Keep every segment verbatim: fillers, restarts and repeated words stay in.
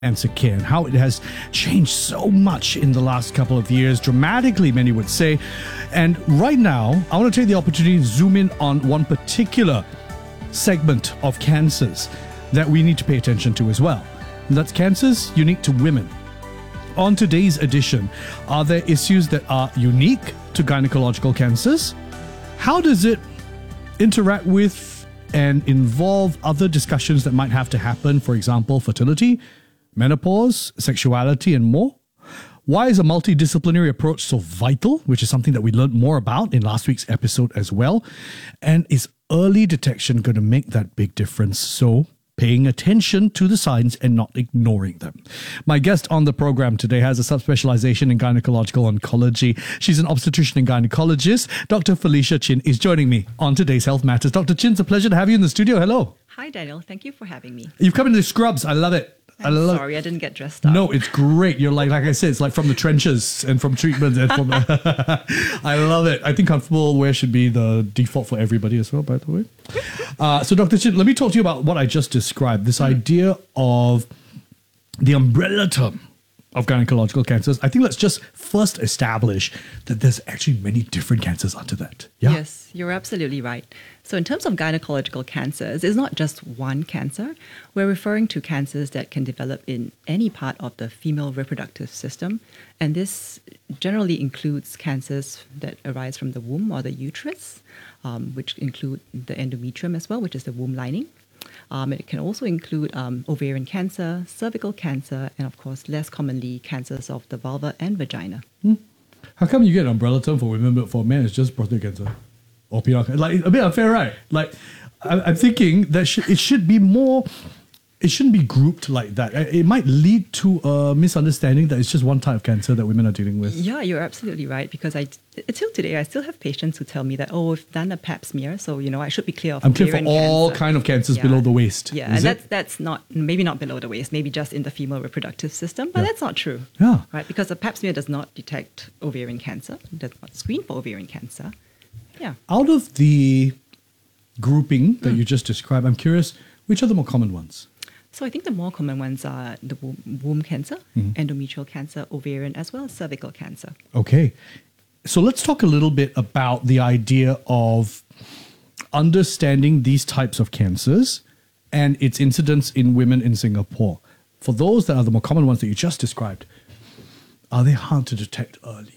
cancer care and how it has changed so much in the last couple of years, dramatically, many would say. And right now, I want to take the opportunity to zoom in on one particular segment of cancers that we need to pay attention to as well. And that's cancers unique to women. On today's edition, are there issues that are unique to gynecological cancers? How does it interact with and involve other discussions that might have to happen, for example, fertility, menopause, sexuality, and more? Why is a multidisciplinary approach so vital, which is something that we learned more about in last week's episode as well? And is early detection going to make that big difference? So paying attention to the signs and not ignoring them. My guest on the program today has a subspecialization in gynecological oncology. She's an obstetrician and gynecologist. Doctor Felicia Chin is joining me on today's Health Matters. Doctor Chin, it's a pleasure to have you in the studio. Hello. Hi, Daniel. Thank you for having me. You've come into the scrubs. I love it. I'm I love sorry, I didn't get dressed up. No, it's great. You're like, like I said, it's like from the trenches and from treatments and from. I love it. I think comfortable wear should be the default for everybody as well, by the way. Uh, so, Doctor Chin, let me talk to you about what I just described. This idea of the umbrella term of gynecological cancers. I think let's just first establish that there's actually many different cancers under that. Yeah? Yes, you're absolutely right. So in terms of gynecological cancers, it's not just one cancer. We're referring to cancers that can develop in any part of the female reproductive system. And this generally includes cancers that arise from the womb or the uterus, um, which include the endometrium as well, which is the womb lining. Um, it can also include um, ovarian cancer, cervical cancer, and of course, less commonly, cancers of the vulva and vagina. Hmm. How come you get an umbrella term for women, but for men it's just prostate cancer? Or penile cancer? Like, a bit unfair, right? Like, I, I'm thinking that sh- it should be more... It shouldn't be grouped like that. It might lead to a misunderstanding that it's just one type of cancer that women are dealing with. Yeah, you're absolutely right. Because I, until today, I still have patients who tell me that, oh, we've done a pap smear, so, you know, I should be clear of I'm clear for ovarian all cancer. kind of cancers Yeah. below the waist. Yeah, Is and it? that's, that's not, maybe not below the waist, maybe just in the female reproductive system, but Yeah. that's not true. Yeah. Right, because a pap smear does not detect ovarian cancer, does not screen for ovarian cancer. Yeah. Out of the grouping that mm. you just described, I'm curious, which are the more common ones? So I think the more common ones are the womb, womb cancer, mm-hmm. endometrial cancer, ovarian, as well as cervical cancer. Okay. So let's talk a little bit about the idea of understanding these types of cancers and its incidence in women in Singapore. For those that are the more common ones that you just described, are they hard to detect early?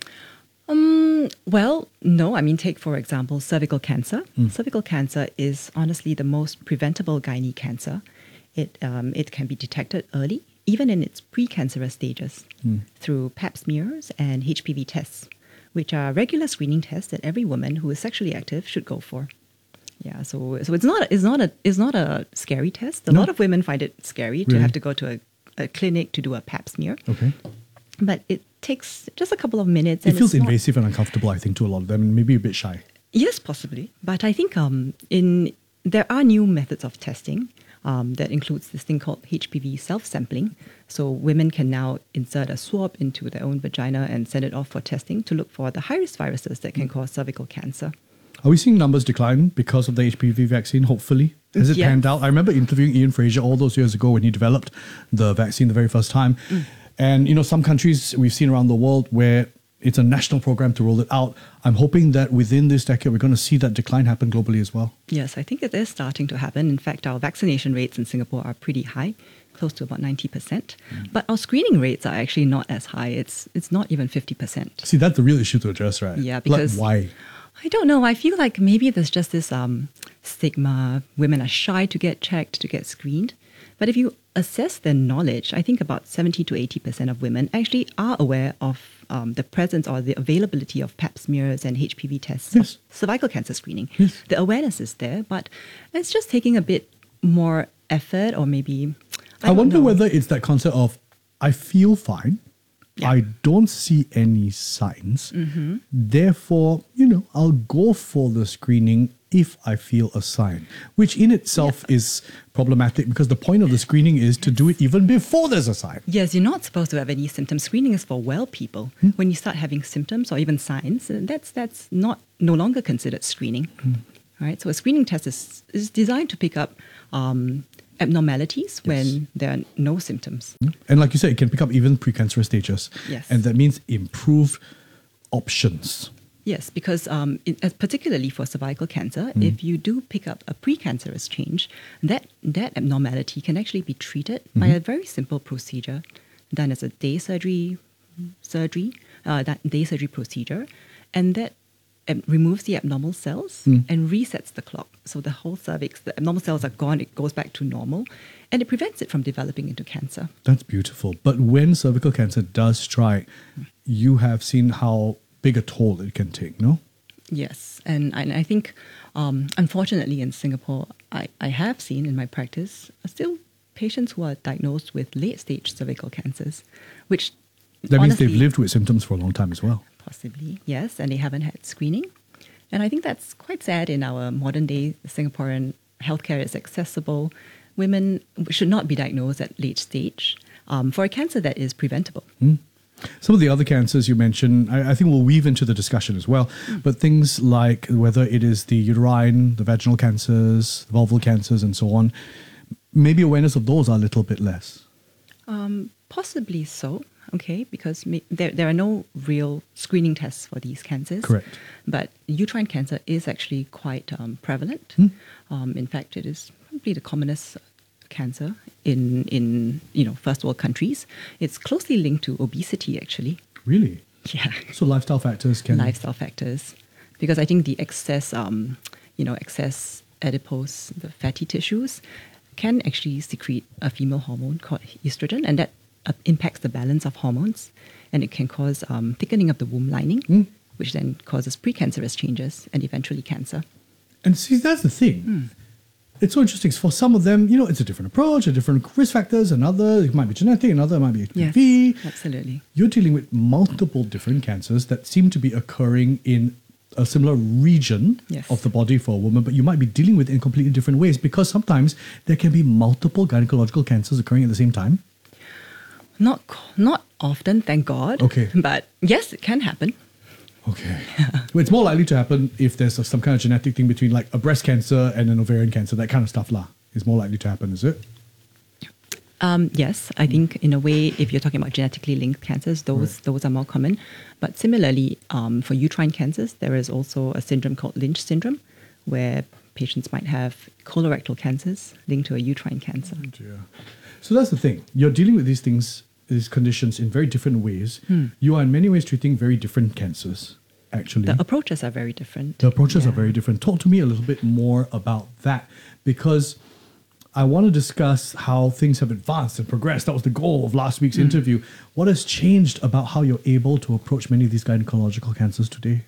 Um, well, no. I mean, take, for example, cervical cancer. Mm. Cervical cancer is honestly the most preventable gynae cancer. It, um, it can be detected early, even in its precancerous stages, mm. through pap smears and H P V tests, which are regular screening tests that every woman who is sexually active should go for. Yeah, so so it's not it's not a it's not a scary test. A no. lot of women find it scary really? to have to go to a, a clinic to do a pap smear. Okay, but it takes just a couple of minutes. It and feels it's invasive not, and uncomfortable, I think, to a lot of them, and maybe a bit shy. Yes, possibly. But I think um, in there are new methods of testing. Um, that includes this thing called H P V self-sampling. So women can now insert a swab into their own vagina and send it off for testing to look for the high-risk viruses that can cause cervical cancer. Are we seeing numbers decline because of the H P V vaccine, hopefully? Has it yes. panned out? I remember interviewing Ian Fraser all those years ago when he developed the vaccine the very first time. Mm. And, you know, some countries we've seen around the world where it's a national program to roll it out. I'm hoping that within this decade, we're going to see that decline happen globally as well. Yes, I think it is starting to happen. In fact, our vaccination rates in Singapore are pretty high, close to about ninety percent. Mm. But our screening rates are actually not as high. It's it's not even fifty percent. See, that's the real issue to address, right? Yeah, because... Like, why? I don't know. I feel like maybe there's just this um, stigma. Women are shy to get checked, to get screened. But if you assess their knowledge, I think about seventy to eighty percent of women actually are aware of um, the presence or the availability of pap smears and H P V tests, yes. cervical cancer screening. Yes. The awareness is there, but it's just taking a bit more effort or maybe... I, I wonder know. whether it's that concept of, I feel fine, yeah. I don't see any signs, mm-hmm. therefore, you know, I'll go for the screening if I feel a sign, which in itself yeah. is problematic because the point of the screening is to do it even before there's a sign. Yes, you're not supposed to have any symptoms. Screening is for well people. Hmm? When you start having symptoms or even signs, that's that's not no longer considered screening. Hmm. Right? So a screening test is, is designed to pick up um, abnormalities when there are no symptoms. And like you said, it can pick up even precancerous stages. Yes. And that means improved options. Yes, because um, it, uh, particularly for cervical cancer, Mm. if you do pick up a precancerous change, that, that abnormality can actually be treated Mm-hmm. by a very simple procedure done as a day surgery surgery, uh, that day surgery procedure, and that um, removes the abnormal cells Mm. and resets the clock. So the whole cervix, the abnormal cells are gone, it goes back to normal, and it prevents it from developing into cancer. That's beautiful. But when cervical cancer does strike, you have seen how big a toll it can take, no? Yes, and, and I think, um, unfortunately, in Singapore, I, I have seen in my practice uh, still patients who are diagnosed with late-stage cervical cancers, which That means they've honestly- lived with symptoms for a long time as well. Possibly, yes, and they haven't had screening. And I think that's quite sad in our modern-day Singaporean healthcare is accessible. Women should not be diagnosed at late stage um, for a cancer that is preventable. Some of the other cancers you mentioned, I, I think we'll weave into the discussion as well. But things like whether it is the uterine, the vaginal cancers, the vulval cancers, and so on, maybe awareness of those are a little bit less. Um, possibly so, okay, because may, there, there are no real screening tests for these cancers. Correct. But uterine cancer is actually quite um, prevalent. Um, in fact, it is probably the commonest cancer in, in you know first world countries. It's closely linked to obesity, actually. Really? Yeah. So lifestyle factors can... Lifestyle factors, because I think the excess, um, you know, excess adipose, the fatty tissues, can actually secrete a female hormone called estrogen, and that uh, impacts the balance of hormones, and it can cause um, thickening of the womb lining, Mm. which then causes precancerous changes and eventually cancer. And see, that's the thing. It's so interesting. For some of them, you know, it's a different approach, a different risk factors. Another, it might be genetic. Another might be H P V. Yes, absolutely. You're dealing with multiple different cancers that seem to be occurring in a similar region Yes. of the body for a woman, but you might be dealing with it in completely different ways because sometimes there can be multiple gynecological cancers occurring at the same time. Not c- not often, thank God. Okay. But yes, it can happen. Okay. Well, it's more likely to happen if there's a, some kind of genetic thing between like a breast cancer and an ovarian cancer, that kind of stuff lah. Is more likely to happen, is it? Um, yes, I think in a way, if you're talking about genetically linked cancers, those Right. those are more common. But similarly, um, for uterine cancers, there is also a syndrome called Lynch syndrome, where patients might have colorectal cancers linked to a uterine cancer. Yeah. So that's the thing. You're dealing with these things, these conditions in very different ways. You are in many ways treating very different cancers, actually. The approaches are very different. The approaches are Yeah. very different. Talk to me a little bit more about that, because I want to discuss how things have advanced and progressed. That was the goal of last week's interview. What has changed about how you're able to approach many of these gynecological cancers today?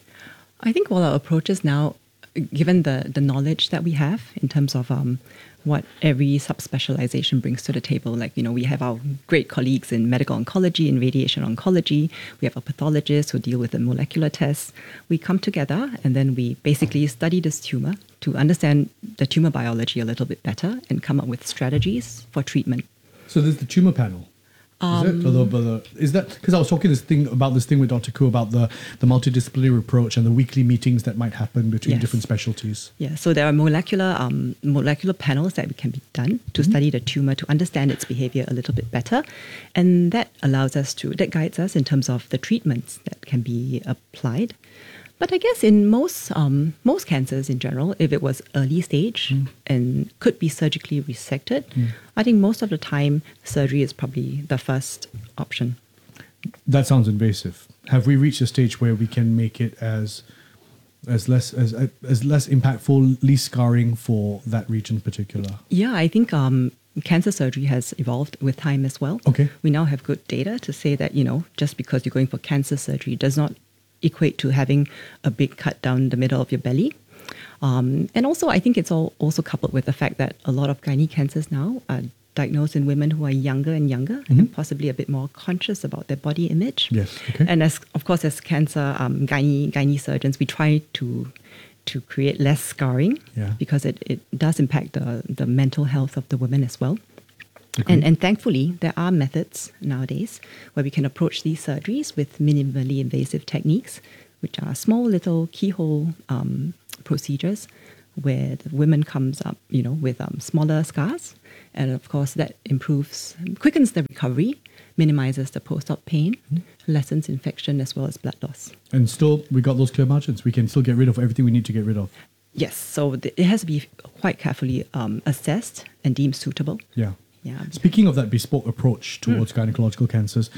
I think all our approaches now, given the, the knowledge that we have in terms of um, what every subspecialization brings to the table, like, you know, we have our great colleagues in medical oncology and radiation oncology. We have our pathologists who deal with the molecular tests. We come together and then we basically study this tumor to understand the tumor biology a little bit better and come up with strategies for treatment. So there's the tumor panel. Is it? Or the- or the- Is that because I was talking this thing about this thing with Doctor Koo about the, the multidisciplinary approach and the weekly meetings that might happen between Yes. different specialties? Yeah, so there are molecular um, molecular panels that can be done to study the tumor to understand its behavior a little bit better, and that allows us to that guides us in terms of the treatments that can be applied. But I guess in most um, most cancers in general, if it was early stage and could be surgically resected, I think most of the time surgery is probably the first option. That sounds invasive. Have we reached a stage where we can make it as as less as as less impactful, least scarring for that region in particular? Yeah, I think um, cancer surgery has evolved with time as well. Okay. We now have good data to say that, you know, just because you're going for cancer surgery does not equate to having a big cut down the middle of your belly. Um, and also, I think it's all also coupled with the fact that a lot of gynae cancers now are diagnosed in women who are younger and younger and possibly a bit more conscious about their body image. Yes, okay. And as of course, as cancer um, gynae, gynae surgeons, we try to to create less scarring Yeah. because it, it does impact the, the mental health of the women as well. Agreed. And, and thankfully, there are methods nowadays where we can approach these surgeries with minimally invasive techniques, which are small little keyhole um, procedures where the women comes up, you know, with um, smaller scars. And of course, that improves, quickens the recovery, minimizes the post-op pain, mm. lessens infection as well as blood loss. And still, we got those clear margins. We can still get rid of everything we need to get rid of. Yes. So th- it has to be quite carefully um, assessed and deemed suitable. Yeah. Yeah. Speaking of that bespoke approach towards mm. gynecological cancers,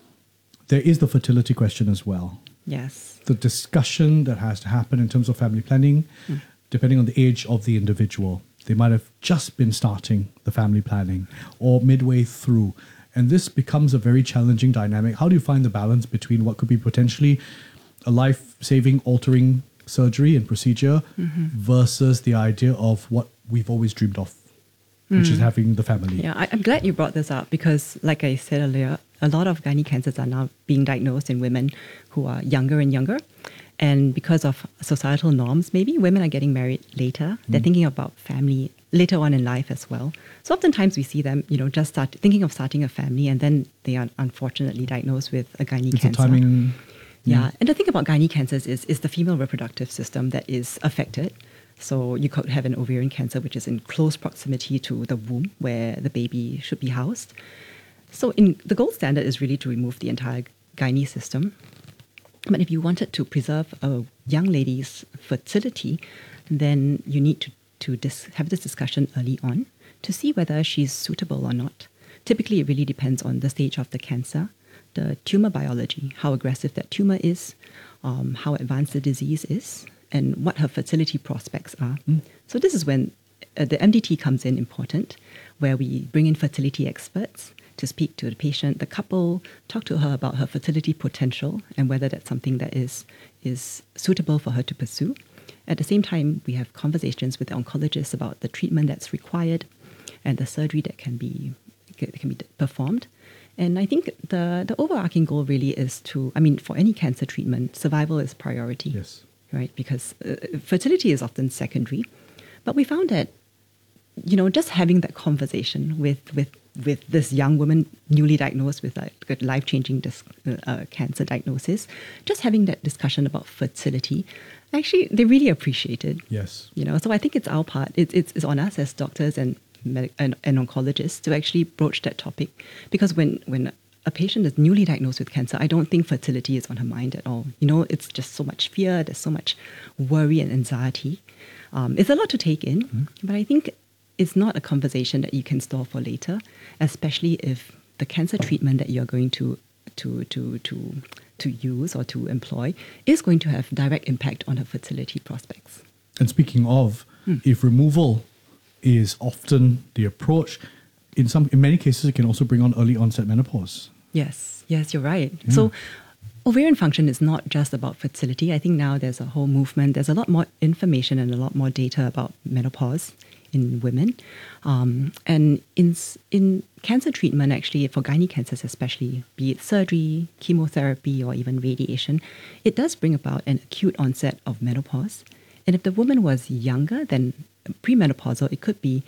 there is the fertility question as well. Yes. The discussion that has to happen in terms of family planning, mm. depending on the age of the individual. They might have just been starting the family planning or midway through. And this becomes a very challenging dynamic. How do you find the balance between what could be potentially a life-saving, altering surgery and procedure mm-hmm. versus the idea of what we've always dreamed of, which mm. is having the family? Yeah, I, I'm glad you brought this up because, like I said earlier, a lot of gynae cancers are now being diagnosed in women who are younger and younger. And because of societal norms, maybe women are getting married later. They're mm. thinking about family later on in life as well. So oftentimes we see them, you know, just start thinking of starting a family, and then they are unfortunately diagnosed with a gynae it's cancer. A timing, yeah. yeah. And the thing about gynae cancers is, is the female reproductive system that is affected. So you could have an ovarian cancer, which is in close proximity to the womb where the baby should be housed. So in, the gold standard is really to remove the entire gynae system. But if you wanted to preserve a young lady's fertility, then you need to, to dis- have this discussion early on to see whether she's suitable or not. Typically, it really depends on the stage of the cancer, the tumor biology, how aggressive that tumor is, um, how advanced the disease is, and what her fertility prospects are. Mm. So this is when uh, the M D T comes in important, where we bring in fertility experts to speak to the patient, the couple, talk to her about her fertility potential and whether that's something that is, is suitable for her to pursue. At the same time, we have conversations with the oncologists about the treatment that's required and the surgery that can be can be performed. And I think the, the overarching goal really is to, I mean, for any cancer treatment, survival is priority. Yes. Right? Because uh, fertility is often secondary. But we found that, you know, just having that conversation with, with with this young woman newly diagnosed with a, a life-changing dis- uh, cancer diagnosis, just having that discussion about fertility, actually, they really appreciate it. Yes. You know, so I think it's our part. It's, it's, it's on us as doctors and, medic- and, and oncologists to actually broach that topic. Because when, when a patient is newly diagnosed with cancer, I don't think fertility is on her mind at all. You know, it's just so much fear, there's so much worry and anxiety. Um, it's a lot to take in, mm-hmm. but I think it's not a conversation that you can store for later, especially if the cancer treatment that you're going to to to to to use or to employ is going to have direct impact on her fertility prospects. And speaking of, hmm. if removal is often the approach, in some in many cases it can also bring on early onset menopause. Yes, yes, you're right. Yeah. So ovarian function is not just about fertility. I think now there's a whole movement. There's a lot more information and a lot more data about menopause in women. Um, and in in cancer treatment, actually, for gynae cancers especially, be it surgery, chemotherapy, or even radiation, it does bring about an acute onset of menopause. And if the woman was younger than premenopausal, it could be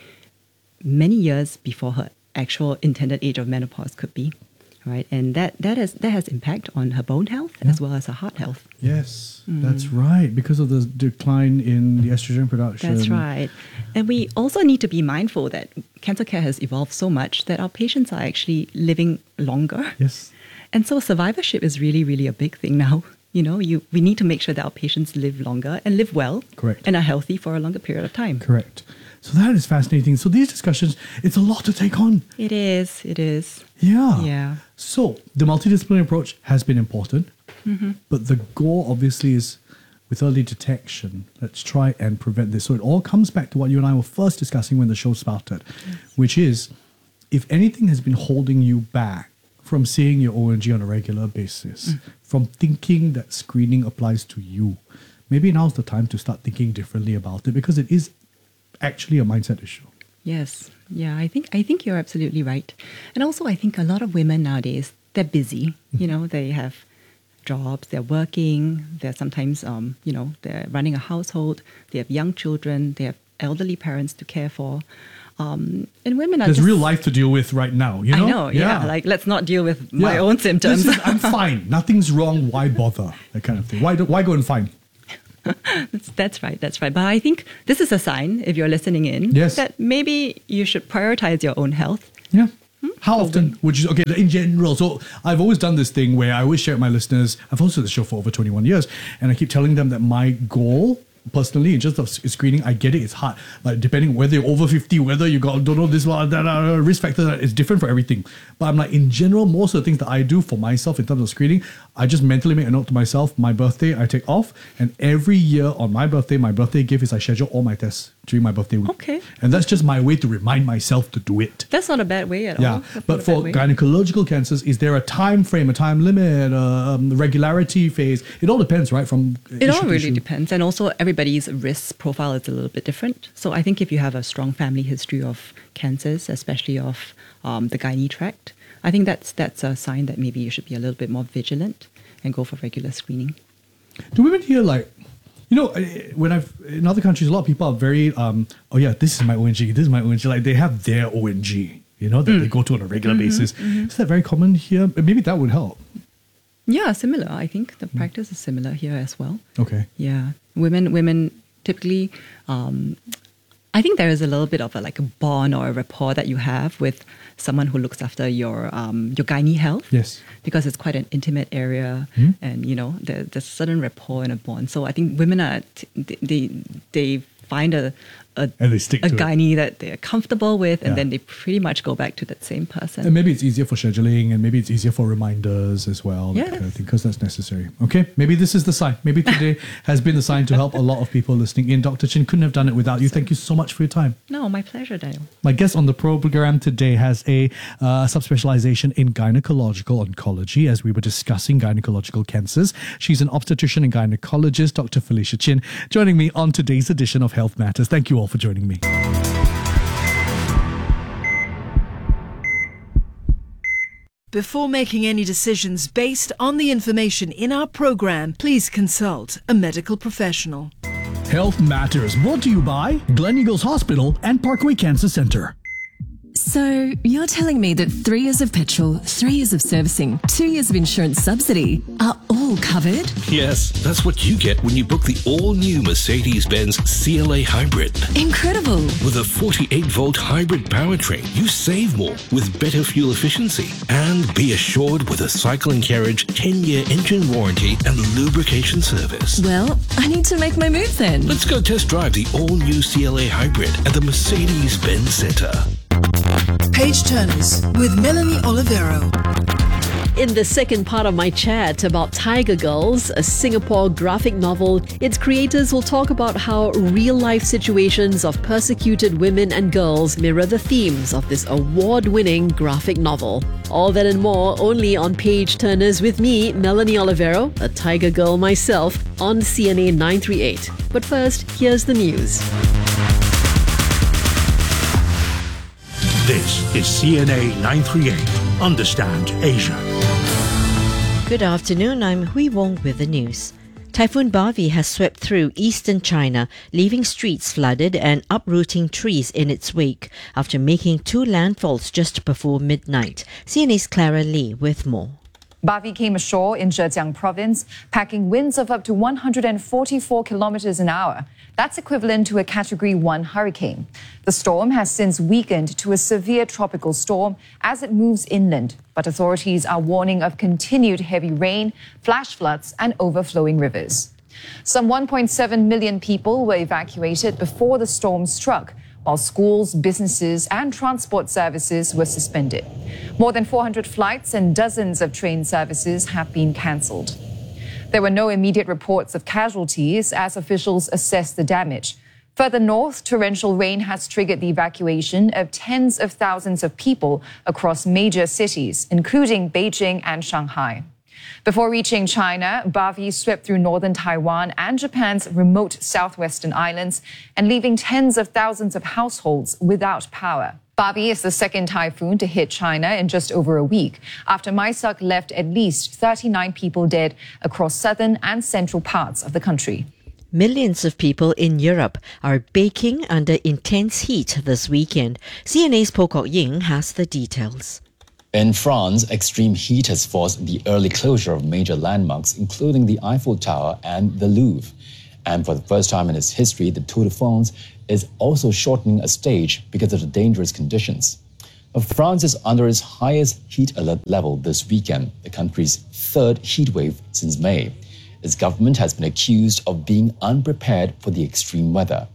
many years before her actual intended age of menopause could be. Right, and that, that has that has impact on her bone health yeah. as well as her heart health. Yes, mm. that's right, because of the decline in the estrogen production. That's right. And we also need to be mindful that cancer care has evolved so much that our patients are actually living longer. Yes. And so survivorship is really, really a big thing now. You know, you we need to make sure that our patients live longer and live well. Correct. And are healthy for a longer period of time. Correct. So that is fascinating. So these discussions, it's a lot to take on. It is. It is. Yeah. Yeah. So the multidisciplinary approach has been important, mm-hmm. but the goal obviously is with early detection. Let's try and prevent this. So it all comes back to what you and I were first discussing when the show started, yes. which is if anything has been holding you back from seeing your O N G on a regular basis, mm. from thinking that screening applies to you, maybe now's the time to start thinking differently about it, because it is actually a mindset issue. Yes. Yeah, I think I think you're absolutely right. And also I think a lot of women nowadays, they're busy. Mm-hmm. You know, they have jobs, they're working, they're sometimes um, you know, they're running a household, they have young children, they have elderly parents to care for. Um, and women are There's just, real life to deal with right now, you know? I know, yeah. yeah. Like, let's not deal with my yeah. own symptoms. Is, I'm fine. Nothing's wrong. Why bother? That kind of thing. Why, do, why go and find? that's, that's right, that's right. But I think this is a sign, if you're listening in, yes. that maybe you should prioritize your own health. Yeah. How often would you, okay, in general, so I've always done this thing where I always share with my listeners, I've hosted the show for over twenty-one years, and I keep telling them that my goal, personally, in just of screening, I get it, it's hard. Like, depending whether you're over fifty, whether you got, don't know, this, that, that, risk factor, it's different for everything. But I'm like, in general, most of the things that I do for myself in terms of screening, I just mentally make a note to myself, my birthday, I take off, and every year on my birthday, my birthday gift is I schedule all my tests during my birthday week. Okay. And that's just my way to remind myself to do it. That's not a bad way at Yeah, all. Yeah, but for gynecological cancers, is there a time frame, a time limit, a um, regularity phase? It all depends, right? From It all really depends. And also everybody's risk profile is a little bit different. So I think if you have a strong family history of cancers, especially of um, the gynae tract, I think that's that's a sign that maybe you should be a little bit more vigilant and go for regular screening. Do women here like, you know, when I've, in other countries, a lot of people are very, um, oh yeah, this is my O N G, this is my O N G. Like they have their O N G, you know, that mm. they go to on a regular mm-hmm, basis. Mm-hmm. Is that very common here? Maybe that would help. Yeah, similar. I think the practice is similar here as well. Okay. Yeah. Women, women typically, um, I think there is a little bit of a, like a bond or a rapport that you have with someone who looks after your um, your gynae health. Yes. Because it's quite an intimate area, mm. and you know there, there's a certain rapport and a bond. So I think women are t- they they find a a, and they stick a to gynae it. that they're comfortable with, and yeah. then they pretty much go back to that same person. And maybe it's easier for scheduling, and maybe it's easier for reminders as well. Yes. That kind of thing, because that's necessary. Okay, maybe this is the sign. Maybe today has been the sign to help a lot of people listening in. Doctor Chin, couldn't have done it without you. Thank you so much for your time. No, my pleasure, Daniel. My guest on the program today has a uh, subspecialization in gynecological oncology, as we were discussing gynecological cancers. She's an obstetrician and gynecologist, Doctor Felicia Chin, joining me on today's edition of Health Matters. Thank you all for joining me. Before making any decisions based on the information in our program, please consult a medical professional. Health Matters, brought to you by Gleneagles Hospital and Parkway Cancer Centre. So, you're telling me that three years of petrol, three years of servicing, two years of insurance subsidy are all covered? Yes, that's what you get when you book the all-new Mercedes-Benz C L A Hybrid. Incredible! With a forty-eight volt hybrid powertrain, you save more with better fuel efficiency. And be assured with a cycle and carriage ten-year engine warranty and lubrication service. Well, I need to make my move then. Let's go test drive the all-new C L A Hybrid at the Mercedes-Benz Centre. Page Turners with Melanie Olivero. In the second part of my chat about Tiger Girls, a Singapore graphic novel, its creators will talk about how real-life situations of persecuted women and girls mirror the themes of this award-winning graphic novel. All that and more only on Page Turners with me, Melanie Olivero, a Tiger Girl myself, on C N A nine thirty-eight. But first, here's the news. This is C N A nine thirty-eight. Understand Asia. Good afternoon, I'm Hui Wong with the news. Typhoon Bavi has swept through eastern China, leaving streets flooded and uprooting trees in its wake after making two landfalls just before midnight. C N A's Clara Lee with more. Bavi came ashore in Zhejiang province, packing winds of up to one hundred forty-four kilometers an hour. That's equivalent to a Category one hurricane. The storm has since weakened to a severe tropical storm as it moves inland, but authorities are warning of continued heavy rain, flash floods, and overflowing rivers. Some one point seven million people were evacuated before the storm struck, while schools, businesses, and transport services were suspended. More than four hundred flights and dozens of train services have been cancelled. There were no immediate reports of casualties as officials assess the damage. Further north, torrential rain has triggered the evacuation of tens of thousands of people across major cities, including Beijing and Shanghai. Before reaching China, Bavi swept through northern Taiwan and Japan's remote southwestern islands and leaving tens of thousands of households without power. Bavi is the second typhoon to hit China in just over a week, after Maisak left at least thirty-nine people dead across southern and central parts of the country. Millions of people in Europe are baking under intense heat this weekend. C N A's Po Kok Ying has the details. In France, extreme heat has forced the early closure of major landmarks, including the Eiffel Tower and the Louvre. And for the first time in its history, the Tour de France is also shortening a stage because of the dangerous conditions. France is under its highest heat alert level this weekend, the country's third heat wave since May. Its government has been accused of being unprepared for the extreme weather.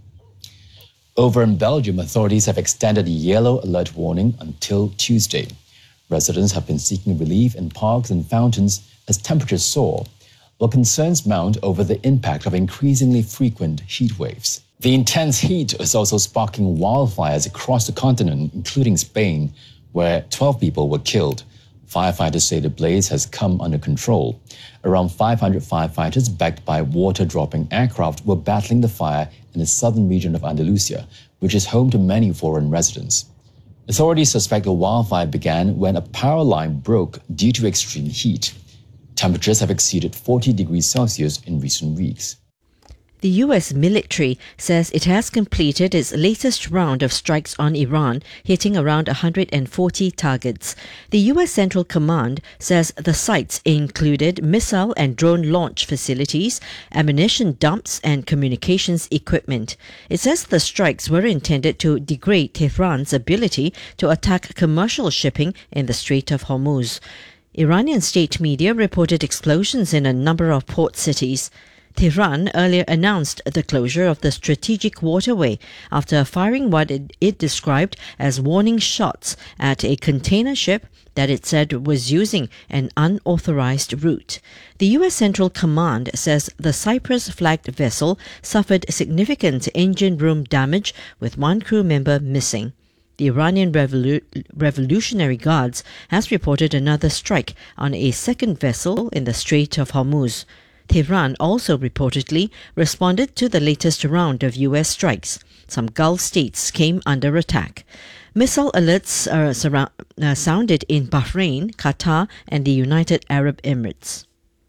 Over in Belgium, authorities have extended a yellow alert warning until Tuesday. Residents have been seeking relief in parks and fountains as temperatures soar, while concerns mount over the impact of increasingly frequent heat waves. The intense heat is also sparking wildfires across the continent, including Spain, where twelve people were killed. Firefighters say the blaze has come under control. Around five hundred firefighters backed by water-dropping aircraft were battling the fire in the southern region of Andalusia, which is home to many foreign residents. Authorities suspect the wildfire began when a power line broke due to extreme heat. Temperatures have exceeded forty degrees Celsius in recent weeks. The U S military says it has completed its latest round of strikes on Iran, hitting around one hundred forty targets. The U S Central Command says the sites included missile and drone launch facilities, ammunition dumps, and communications equipment. It says the strikes were intended to degrade Tehran's ability to attack commercial shipping in the Strait of Hormuz. Iranian state media reported explosions in a number of port cities. Tehran earlier announced the closure of the strategic waterway after firing what it, it described as warning shots at a container ship that it said was using an unauthorized route. The U S Central Command says the Cyprus-flagged vessel suffered significant engine room damage with one crew member missing. The Iranian Revolu- Revolutionary Guards has reported another strike on a second vessel in the Strait of Hormuz. Tehran also reportedly responded to the latest round of U S strikes. Some Gulf states came under attack. Missile alerts are surra- uh, sounded in Bahrain, Qatar, and the United Arab Emirates.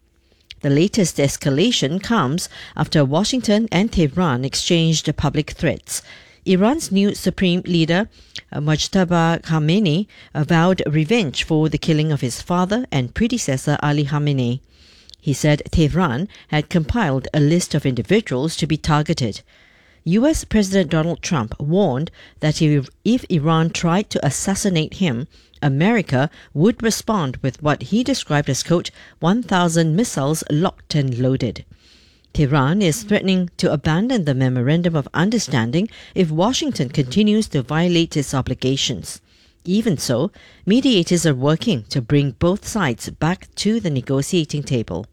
The latest escalation comes after Washington and Tehran exchanged public threats. Iran's new supreme leader, uh, Mojtaba Khamenei, vowed revenge for the killing of his father and predecessor Ali Khamenei. He said Tehran had compiled a list of individuals to be targeted. U S President Donald Trump warned that if, if Iran tried to assassinate him, America would respond with what he described as, quote, one thousand missiles locked and loaded. Tehran is threatening to abandon the Memorandum of Understanding if Washington continues to violate its obligations. Even so, mediators are working to bring both sides back to the negotiating table.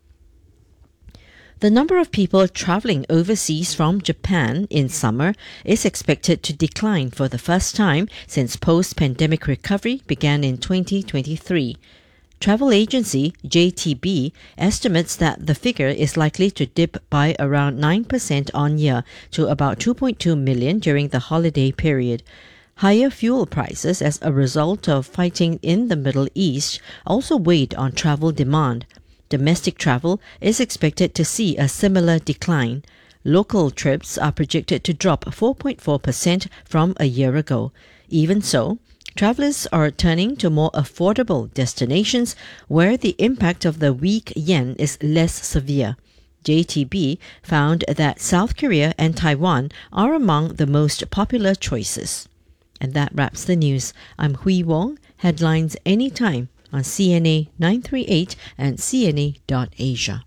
The number of people travelling overseas from Japan in summer is expected to decline for the first time since post-pandemic recovery began in twenty twenty-three. Travel agency J T B estimates that the figure is likely to dip by around nine percent on year to about two point two million during the holiday period. Higher fuel prices as a result of fighting in the Middle East also weighed on travel demand. Domestic travel is expected to see a similar decline. Local trips are projected to drop four point four percent from a year ago. Even so, travellers are turning to more affordable destinations where the impact of the weak yen is less severe. J T B found that South Korea and Taiwan are among the most popular choices. And that wraps the news. I'm Hui Wong. Headlines anytime on C N A nine three eight and C N A dot asia.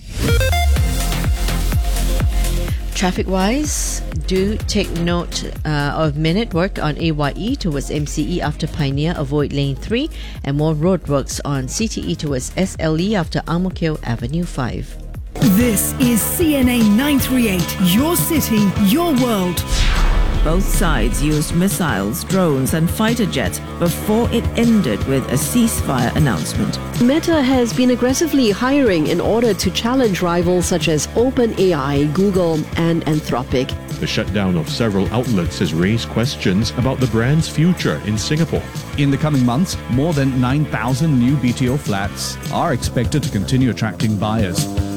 Traffic-wise, do take note uh, of minute work on A Y E towards M C E after Pioneer, avoid lane three, and more roadworks on C T E towards S L E after Ang Mo Kio Avenue five. This is C N A nine three eight, your city, your world. Both sides used missiles, drones and fighter jets before it ended with a ceasefire announcement. Meta has been aggressively hiring in order to challenge rivals such as OpenAI, Google and Anthropic. The shutdown of several outlets has raised questions about the brand's future in Singapore. In the coming months, more than nine thousand new B T O flats are expected to continue attracting buyers.